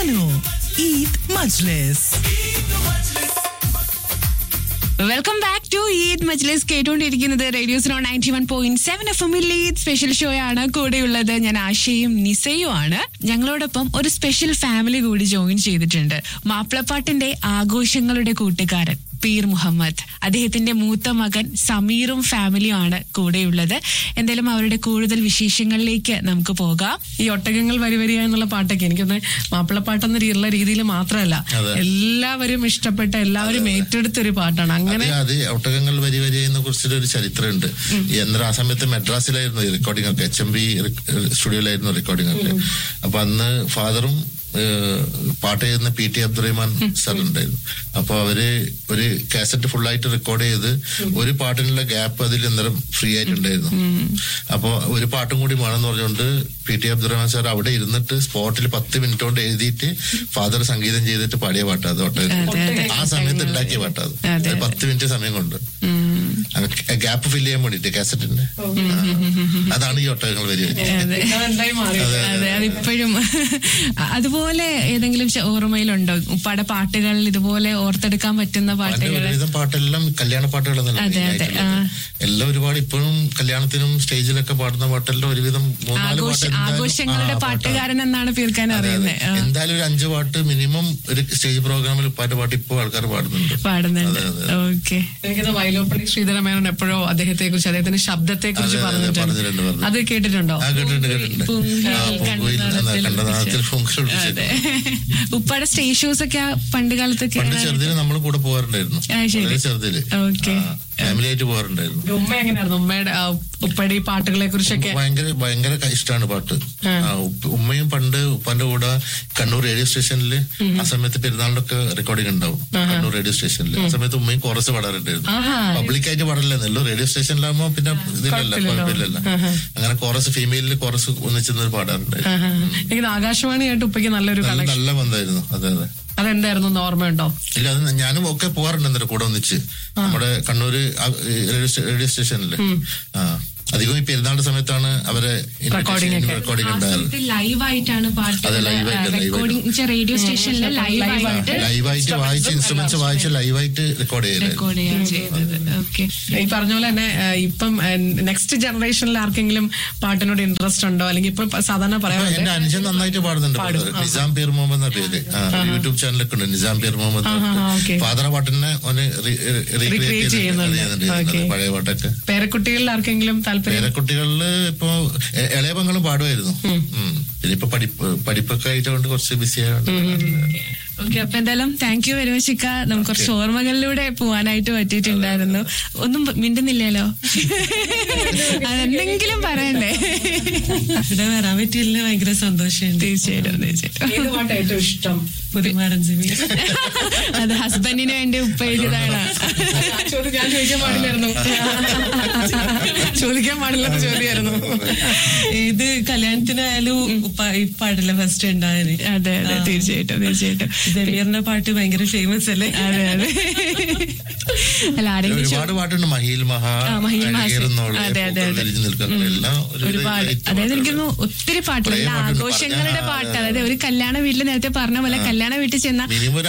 Sano Eid Majlis. Welcome back to Eid മജ്ലിസ്. കേട്ടുകൊണ്ടിരിക്കുന്നത് radio snow 91.7 FM-ൽ Eid special show ആണ്. കൂടെയുള്ളത് ഞാൻ ആശയും നിസയും ആണ്. ഞങ്ങളോടൊപ്പം ഒരു സ്പെഷ്യൽ ഫാമിലി കൂടി ജോയിൻ ചെയ്തിട്ടുണ്ട്. മാപ്പിളപ്പാട്ടിന്റെ ആഘോഷങ്ങളുടെ കൂട്ടുകാരൻ പീർ മുഹമ്മദ്, അദ്ദേഹത്തിന്റെ മൂത്ത മകൻ സമീറും ഫാമിലിയും ആണ് കൂടെയുള്ളത്. എന്തായാലും അവരുടെ കൂടുതൽ വിശേഷങ്ങളിലേക്ക് നമുക്ക് പോകാം. ഈ ഒട്ടകങ്ങൾ വരി വരിക എന്നുള്ള പാട്ടൊക്കെ എനിക്കൊന്ന് മാപ്പിളപ്പാട്ടെന്ന രീതിയിൽ മാത്രമല്ല, എല്ലാവരും ഇഷ്ടപ്പെട്ട എല്ലാവരും ഏറ്റെടുത്തൊരു പാട്ടാണ്. അങ്ങനെ ഒട്ടകങ്ങൾ വരി വരിയെ കുറിച്ചിട്ട് ഒരു ചരിത്രമുണ്ട്. ആ സമയത്ത് മെഡ്രാസിലായിരുന്നു റെക്കോർഡിംഗ് ഒക്കെ, HMV സ്റ്റുഡിയോയിലായിരുന്നു റെക്കോർഡിംഗ് ഒക്കെ. അപ്പൊ അന്ന് ഫാദറും പാട്ട് ചെയ്യുന്ന PT അബ്ദുറഹ്മാൻ സാർ ഉണ്ടായിരുന്നു. അപ്പൊ അവര് ഒരു കാസറ്റ് ഫുള്ളായിട്ട് റെക്കോർഡ് ചെയ്ത് ഒരു പാട്ടിനുള്ള ഗ്യാപ്പ് അതിൽ അന്നേരം ഫ്രീ ആയിട്ടുണ്ടായിരുന്നു. അപ്പൊ ഒരു പാട്ടും കൂടി വേണമെന്ന് പറഞ്ഞുകൊണ്ട് PT അബ്ദുറഹ്മാൻ സാർ അവിടെ ഇരുന്നിട്ട് സ്പോട്ടിൽ 10 മിനിറ്റ് കൊണ്ട് എഴുതിയിട്ട് ഫാദർ സംഗീതം ചെയ്തിട്ട് പാടിയ പാട്ടാണ് ഒട്ടകം. ആ സമയത്ത് ഉണ്ടാക്കിയ പാട്ടാണ്. 10 മിനിറ്റ് സമയം കൊണ്ട് ഗ്യാപ്പ് ഫില്ല് ചെയ്യാൻ വേണ്ടിട്ട് കാസറ്റിന്റെ. അതാണ് ഈ ഒട്ടകങ്ങൾ വരി. അതിപ്പോഴും അതുപോലെ ഏതെങ്കിലും ഓർമ്മയിലുണ്ടോ ഉപ്പാടെ പാട്ടുകൾ ഇതുപോലെ ഓർത്തെടുക്കാൻ പറ്റുന്ന പാട്ടുകൾ? പാട്ടെല്ലാം കല്യാണ പാട്ടുകളെന്നല്ല, എല്ലാം ഒരുപാട് ഇപ്പോഴും കല്യാണത്തിനും സ്റ്റേജിലൊക്കെ പാടുന്ന പാട്ടെല്ലാം ഒരുവിധം 3-4 ആഘോഷങ്ങളുടെ പാട്ടുകാരൻ എന്നാണ് പീർക്കാൻ അറിയുന്നത്. എന്തായാലും ഒരു 5 പാട്ട് മിനിമം ഒരു സ്റ്റേജ് പ്രോഗ്രാമിൽ ഉപ്പാന്റെ പാട്ട് ഇപ്പോൾ ആൾക്കാർ പാടുന്നുണ്ട്. ഓക്കെ. എനിക്കത് വയലോപ്പള്ളി ശ്രീധരമേനോൻ എപ്പോഴോ അദ്ദേഹത്തെ കുറിച്ച്, അദ്ദേഹത്തിന്റെ ശബ്ദത്തെ കുറിച്ച് പറഞ്ഞിട്ടുണ്ട്. അത് കേട്ടിട്ടുണ്ടോ? ഉപ്പാടെ സ്റ്റേജ് ഷോസ് ഒക്കെ പണ്ട് കാലത്തൊക്കെ ചെറുതിന് നമ്മൾ കൂടെ പോകാറുണ്ടായിരുന്നു. ചെറുതില് ഫാമിലി ആയിട്ട് പോകാറുണ്ടായിരുന്നു. ഉമ്മ എങ്ങനെയായിരുന്നു? ഉമ്മയുടെ ഉപ്പയുടെ ഈ പാട്ടുകളെ കുറിച്ചൊക്കെ ഭയങ്കര ഇഷ്ടമാണ് പാട്ട്. ഉമ്മയും പണ്ട് ഉപ്പാന്റെ കൂടെ കണ്ണൂർ റേഡിയോ സ്റ്റേഷനിൽ ആ സമയത്ത് പെരുന്നാളിനൊക്കെ റെക്കോർഡിംഗ് ഉണ്ടാവും. കണ്ണൂർ റേഡിയോ സ്റ്റേഷനിൽ ആ സമയത്ത് ഉമ്മയും കോറസ് പാടാറുണ്ടായിരുന്നു. പബ്ലിക്കായിട്ട് പാടില്ലെന്നല്ലോ, റേഡിയോ സ്റ്റേഷനിലാകുമ്പോ പിന്നെ ഇതിലല്ല, കുഴപ്പമില്ലല്ലോ. അങ്ങനെ കോറസ് ഫീമെയിലിൽ കോറസ് ഒന്നിച്ചെന്ന് പാടാറുണ്ടായിരുന്നു. എനിക്ക് ആകാശവാണിയായിട്ട് ഉപ്പയ്ക്ക് നല്ല ബന്ധമായിരുന്നു. അതെ. അതെന്തായിരുന്നു ഓർമ്മയുണ്ടോ? ഇല്ല, അത് ഞാനും ഒക്കെ പോവാറുണ്ട് എന്നിട്ട് കൂടെ ഒന്നിച്ച് നമ്മുടെ കണ്ണൂര് റേഡിയോ സ്റ്റേഷനില്. അധികം ഈ പെരുന്നാളിന്റെ സമയത്താണ് അവരെ റെക്കോർഡിംഗ് ഉണ്ടായത്. ലൈവായിട്ടാണ് റേഡിയോ സ്റ്റേഷനിൽ ലൈവായിട്ട് വായിച്ച് ഇൻസ്ട്രുമെന്റ്സ് വായിച്ച് ലൈവായിട്ട് റെക്കോർഡ് ചെയ്തത്. ഈ പറഞ്ഞ പോലെ തന്നെ ഇപ്പം നെക്സ്റ്റ് ജനറേഷനിൽ ആർക്കെങ്കിലും പാട്ടിനോട് ഇൻട്രസ്റ്റ് ഉണ്ടോ? അല്ലെങ്കിൽ ഇപ്പം സാധാരണ പറയാം, എന്റെ അനുജൻ നന്നായിട്ട് പാടുന്നുണ്ട്. നിസാം പീർ മുഹമ്മദ് എന്ന പേര് യൂട്യൂബ് ചാനലൊക്കെ ഉണ്ട്. നിസാം പീർ മുഹമ്മദ് ഫാദർ പാട്ടിനെ റീക്രിയേറ്റ് ചെയ്യുന്നുണ്ട്, പഴയ പാട്ടൊക്കെ. പേരക്കുട്ടികളിൽ ആർക്കെങ്കിലും പേരക്കുട്ടികളില് ഇപ്പൊ ഇളയ പെങ്ങളും പാടുമായിരുന്നു. ഇനിയിപ്പോ പഠിപ്പൊക്കെ ആയതുകൊണ്ട് കുറച്ച് ബിസി ആയതുകൊണ്ട്. ഓക്കെ. അപ്പൊ എന്തായാലും താങ്ക് യു വെരി മച്ച് ഇക്ക. നമുക്ക് കുറച്ച് ഓർമ്മകളിലൂടെ പോവാനായിട്ട് പറ്റിയിട്ടുണ്ടായിരുന്നു. ഒന്നും മിണ്ടുന്നില്ലല്ലോ, അതെന്തെങ്കിലും പറയണ്ടേ? ഇവിടെ വരാൻ പറ്റിയില്ല, ഭയങ്കര സന്തോഷം. തീർച്ചയായിട്ടും. ഏറ്റവും ഇഷ്ടം അത് ഹസ്ബൻഡിന് വേണ്ടി ഉപ്പ എഴുതിയതാണ്. ഞാൻ ചോദിക്കാൻ പാടില്ലായിരുന്നു, ചോദിക്കാൻ പാടില്ലാത്ത ചോദ്യമായിരുന്നു. ഇത് കല്യാണത്തിനായാലും ഈ പാടില്ല ഫസ്റ്റ് ഉണ്ടായത്. അതെ, തീർച്ചയായിട്ടും. ജമീറിന്റെ പാട്ട് ഭയങ്കര ഫേമസ് അല്ലേ? അതെ. അല്ല, ആരെങ്കിലും ഒരുപാട് പാട്ടുണ്ട്. മഹീൽ ഒരുപാട്, അതായത് എനിക്കൊന്ന് ഒത്തിരി പാട്ടുകൾ, ആഘോഷങ്ങളുടെ പാട്ട്. അതായത് ഒരു കല്യാണ വീട്ടിൽ നേരത്തെ പറഞ്ഞ പോലെ കല്യാണ വീട്ടിൽ ചെന്ന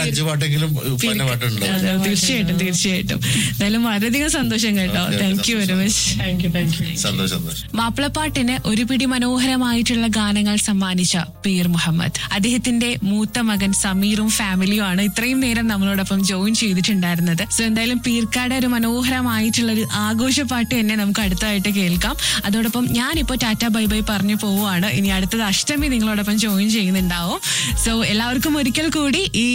തീർച്ചയായിട്ടും. എന്തായാലും വളരെയധികം സന്തോഷം കേട്ടോ. Thank you very much. മാപ്പിളപ്പാട്ടിന് ഒരു പിടി മനോഹരമായിട്ടുള്ള ഗാനങ്ങൾ സമ്മാനിച്ച പീർ മുഹമ്മദ്, അദ്ദേഹത്തിന്റെ മൂത്ത മകൻ സമീറും ഫാമിലിയും ആണ് ഇത്രയും നേരം നമ്മളോടൊപ്പം ജോയിൻ ചെയ്തിട്ടുണ്ടായിരുന്നത്. സോ എന്തായാലും പീർക്കാട് ഒരു മനോഹരമായിട്ടുള്ള ഒരു ആഘോഷപ്പാട്ട് തന്നെ നമുക്ക് അടുത്തതായിട്ട് കേൾക്കാം. അതോടൊപ്പം ഞാനിപ്പോ ടാറ്റ ബൈ ബൈ പറഞ്ഞു പോവുകയാണ്. ഇനി അടുത്തത് അഷ്ടമി നിങ്ങളോടൊപ്പം ജോയിൻ ചെയ്യുന്നുണ്ടാവും. സോ എല്ലാവർക്കും ഒരിക്കൽ കൂടി ഈ